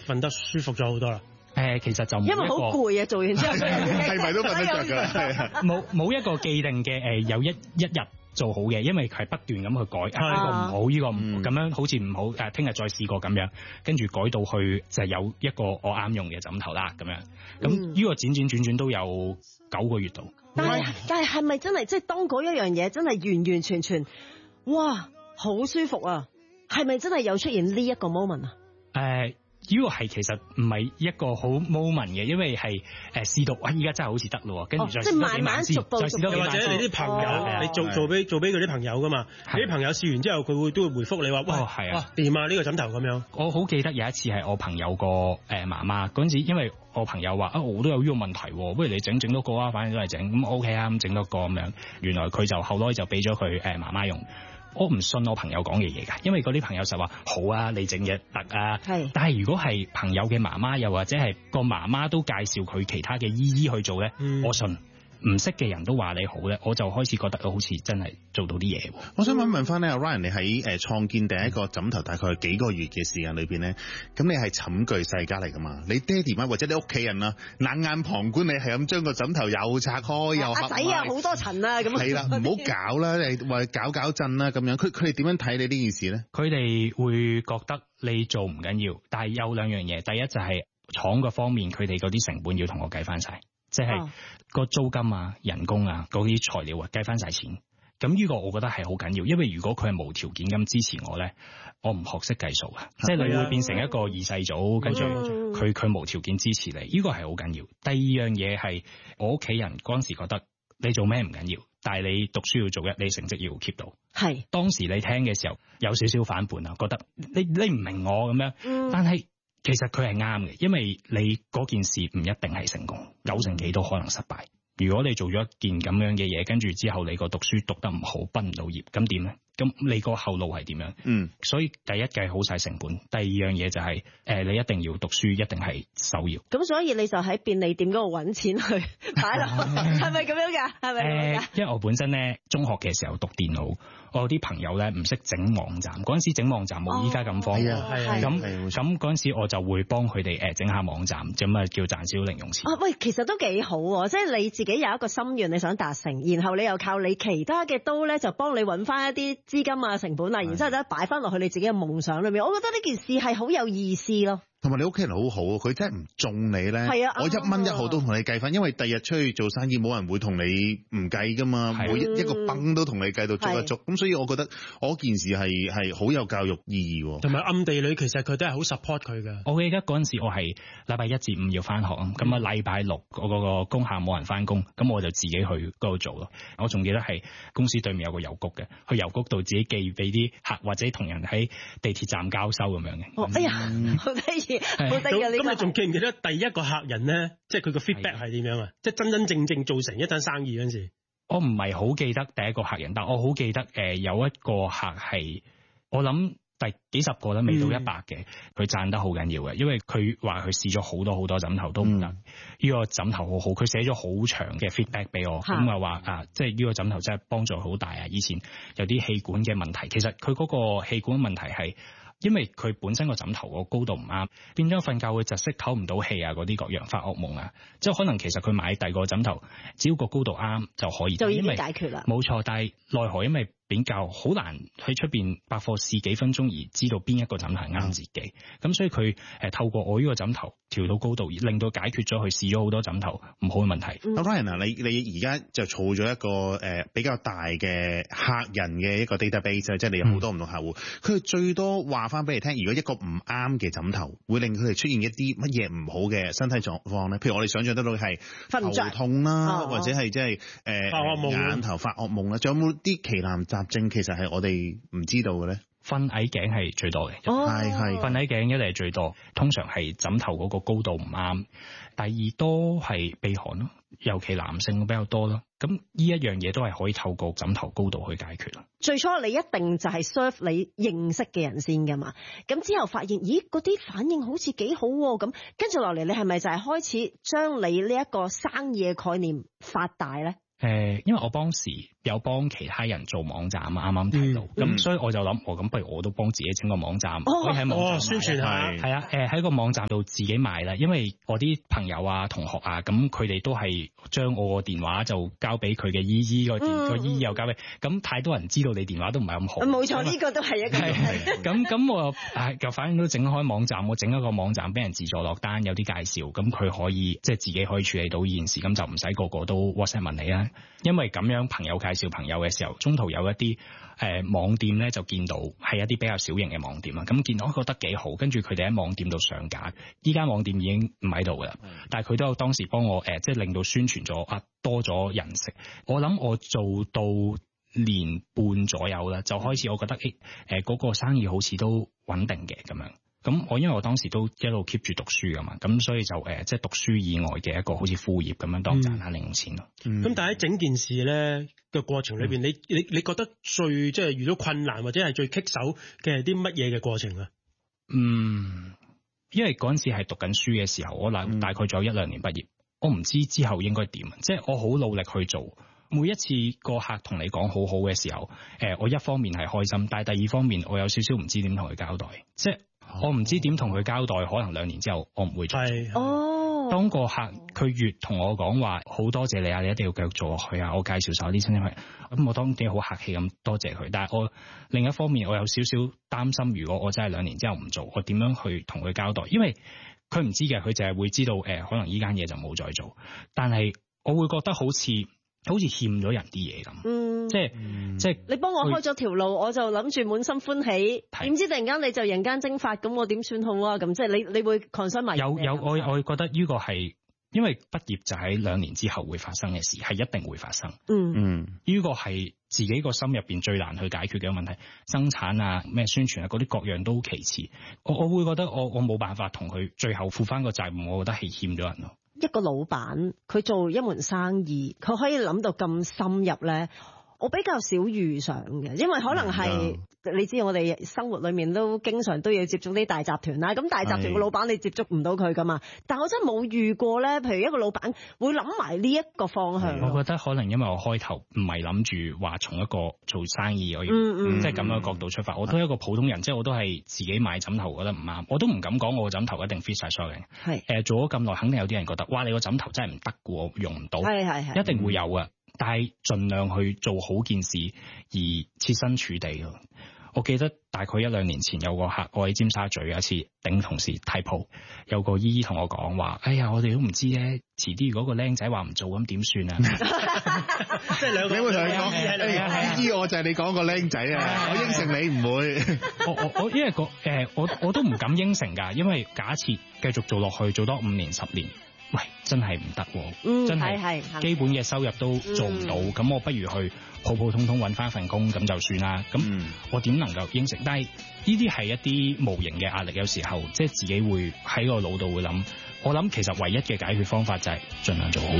瞓得舒服咗好多啦。 其實就因為好攰啊，做完之後係咪都瞓得着㗎？ 冇一個既定嘅有一日做好嘅，因為佢係不斷咁去改，呢個唔好，呢個唔好，咁樣好似唔好，聽日再試過咁樣，跟住改到去就係有一個我啱用嘅枕頭啦，咁樣。咁呢個轉轉都有9個月度。 但係咪真係即係當嗰一樣嘢真係完完全全，哇，好舒服啊！係咪真係有出現呢一個 moment 啊？ 呢個係其實唔係一個好 moment 嘅，因為係試到，依家真係好似得咯，跟住再試多幾晚先，再試多幾晚。 或者你啲朋友，你做俾佢啲朋友噶嘛？你啲朋友試完之後，佢都會回覆你話，哇，掂啊！呢個枕頭咁樣。 我好記得有一次係我朋友個媽媽嗰陣時，因為我朋友話我都有呢個問題，不如你整多個啊，反正都係整咁 OK 啊，咁整多個咁樣。原來佢就後來就俾咗佢媽媽用。我唔信我朋友講嘅嘢㗎，因為嗰啲朋友就話好啊，你整嘢得啊。但係如果係朋友嘅媽媽，又或者係個媽媽都介紹佢其他嘅姨姨去做咧，我信。唔識嘅人都話你好咧，我就開始覺得好似真係做到啲嘢。 我想問翻咧，阿 Ryan，你喺創建第一個枕頭大概幾個月嘅時間裏邊咧，咁你係寢具世家嚟噶嘛？你爹哋媽或者你屋企人啊，冷眼旁觀你係咁將個枕頭又拆開又合埋， 阿仔啊好多塵啊咁。 係啦，唔好搞啦，你話搞震啦咁樣。佢哋點樣睇你呢件事咧？ 佢哋會覺得你做唔緊要，但係有兩樣嘢。第一就係廠個方面，佢哋嗰啲成本要同我計翻晒。即係個租金啊、人工啊、嗰啲材料啊，計翻晒錢。咁呢個我覺得係好緊要，因為如果佢係無條件咁支持我咧，我唔學識計數啊。即係你會變成一個二世祖，跟住佢無條件支持你，呢個係好緊要。第二樣嘢係我屋企人嗰陣時覺得你做咩唔緊要，但係你讀書要做你成績要 keep 到。係當時你聽嘅時候有少少反叛啊，覺得你唔明我咁樣，但係。其實佢係啱嘅，因為你嗰件事唔一定係成功，9成幾都可能失敗。如果你做咗一件咁樣嘅嘢，跟住之後你個讀書讀得唔好，畢唔到業，咁點咧？咁你個後路係點樣？所以第一計好晒成本，第二樣嘢就係你一定要讀書，一定係首要。 咁所以你就喺便利店嗰度揾錢去擺落，係咪咁樣㗎？係咪？ 因為我本身咧中學嘅時候讀電腦，我有啲朋友咧唔識整網站，嗰陣時整網站冇依家咁方便，咁嗰陣時我就會幫佢哋整下網站，咁啊叫賺少零用錢。喂， 其實都幾好喎，即係你自己有一個心願你想達成，然後你又靠你其他嘅刀咧就幫你揾翻一啲資金啊、成本啊，然之後咧擺翻落去你自己嘅夢想裏面，我覺得呢件事係好有意思咯。 同埋你屋企人好好，佢真係唔中你咧。係啊，我1蚊1毫都同你計翻，因為第日出去做生意冇人會同你唔計噶嘛，每一個崩都同你計到足一足。咁所以我覺得我件事係好有教育意義。同埋暗地裏其實佢都係好 support 佢嘅。 我記得嗰陣時我係禮拜1至5要翻學啊，咁啊禮拜6我嗰個工廈冇人翻工，咁我就自己去嗰度做咯。我仲記得係公司對面有個郵局嘅，去郵局度自己寄俾啲客或者同人喺地鐵站交收咁樣嘅。 哎呀，好得意！ 咁你仲記唔記得第一個客人咧？即係佢個 feedback 係點樣啊？即係真真正做成一單生意嗰陣時， 我唔係好記得第一個客人，但我好記得有一個客係我諗第幾十個都未到100嘅，佢讚得好緊要嘅，因為佢話佢試咗好多枕頭都唔得，呢個枕頭好好，佢寫咗好長嘅 feedback 俾我，咁啊話即係呢個枕頭真係幫助好大啊！以前有啲氣管嘅問題，其實佢嗰個氣管問題係。因為佢本身個枕頭個高度唔啱，變咗瞓覺會窒息、唞唔到氣啊，嗰啲各樣發噩夢啊，即係可能其實佢買第二個枕頭，只要個高度啱就可以， 就已經解決啦。 冇錯，但係奈何因為比較好難喺出邊百貨試幾分鐘而知道邊一個枕頭係啱自己，咁所以佢透過我呢個枕頭調到高度，令到解決咗佢試咗好多枕頭唔好嘅問題。 Ryan 啊，你而家就儲咗一個比較大嘅客人嘅一個 database， 即係你有好多唔同客戶，佢最多話翻俾你聽，如果一個唔啱嘅枕頭會令佢哋出現一啲乜嘢唔好嘅身體狀況咧？譬如我哋想象得到係頭痛啦，或者係即係眼頭發噩夢啦，仲有冇啲奇難雜症其實係我哋唔知道嘅咧？ 瞓矮頸係最多嘅，係瞓矮頸一定係最多，通常係枕頭嗰個高度唔啱。第二多係鼻鼾咯，尤其男性比較多咯。咁呢一樣嘢都係可以透過枕頭高度去解決啦。 最初你一定就係 serve 你認識嘅人先噶嘛，咁之後發現咦嗰啲反應好似幾好喎，咁跟住落嚟你係咪就係開始將你呢一個生意嘅概念發大咧？ 因為我當時有幫其他人做網站啊，啱啱睇到，咁所以我就諗，咁不如我都幫自己整個網站，可以喺網站宣傳下， 係啊，喺個網站度自己賣啦，因為我啲朋友啊、同學啊，咁佢哋都係將我個電話就交俾佢嘅姨姨個姨姨又交俾，咁太多人知道你電話都唔係咁好。 冇錯，呢個都係一個。 咁我就反正都整開網站，我整一個網站俾人自助落單，有啲介紹，咁佢可以即係自己可以處理到呢件事，咁就唔使個個都 WhatsApp 問你啦。因為咁樣朋友介紹朋友嘅時候，中途有一啲網店咧就見到係一啲比較小型嘅網店啊，咁見到覺得幾好，跟住佢哋喺網店度上架。依間網店已經唔喺度噶啦，但係佢都有當時幫我即係令到宣傳咗多咗人食。我諗我做到年半左右啦，就開始我覺得嗰個生意好似都穩定嘅咁樣。咁因為我當時都一路 keep 住讀書噶嘛，咁所以就即係讀書以外嘅一個好似副業咁樣當賺下零用錢咯。 咁但係喺整件事咧嘅過程裏邊，你覺得最即係遇到困難或者係最棘手嘅係啲乜嘢嘅過程啊？ 因為嗰陣時係讀緊書嘅時候，我大概仲有1-2年畢業，我唔知之後應該點，即係我好努力去做。每一次個客同你講好好嘅時候，我一方面係開心，但係第二方面我有少少唔知點同佢交代，即係我唔知點同佢交代，可能2年之後我唔會做。當個客佢越同我講話好多謝你啊，你一定要繼續做落去啊，我介紹晒啲親戚去，咁我當然好客氣咁多謝佢。但係我另一方面我有少少擔心，如果我真係2年之後唔做，我點樣去同佢交代？因為佢唔知嘅，佢就係會知道可能依間嘢就冇再做，但係我會覺得好似欠咗人啲嘢咁，即係你幫我開咗條路，我就諗住滿心歡喜，點知突然間你就人間蒸發，咁我點算好啊？咁即係你會 concern 埋我會覺得呢個係因為畢業就喺2年之後會發生嘅事，係一定會發生。呢個係自己個心入邊最難去解決嘅問題，生產啊、咩宣傳啊嗰啲各樣都其次。我會覺得我冇辦法同佢最後負翻個責任，我覺得係欠咗人咯。一個老闆佢做一門生意，佢可以諗到咁深入咧，我比較少遇上嘅，因為可能係你知我哋生活裏面都經常都要接觸啲大集團啦，咁大集團嘅老闆你接觸唔到佢噶嘛，但我真係冇遇過咧，譬如一個老闆會諗埋呢一個方向。我覺得可能因為我開頭唔係諗住話從一個做生意我要即係咁樣角度出發，我都係一個普通人，即係我都係自己買枕頭覺得唔啱，我都唔敢講我個枕頭一定 fit 晒所有人。做咗咁耐，肯定有啲人覺得哇你個枕頭真係唔得嘅喎，用唔到，一定會有嘅。但係盡量去做好件事而設身處地咯。我記得大概1-2年前有個客，我喺尖沙咀有一次頂同事睇鋪，有個姨姨同我講話：哎呀，我哋都唔知咧，遲啲如果個僆仔話唔做咁點算啊？即係兩個，你會同佢講姨姨，我就係你講個僆仔啊！我應承你唔會。我因為我都唔敢應承㗎，因為假設繼續做落去，做多5年10年。喂，真係唔得喎！真係基本嘅收入都做唔到，咁我不如去普普通通揾翻份工咁就算啦。咁我點能夠應承？但係呢啲係一啲無形嘅壓力，有時候即係自己會喺個腦度會諗。我諗其實唯一嘅解決方法就係盡量做好。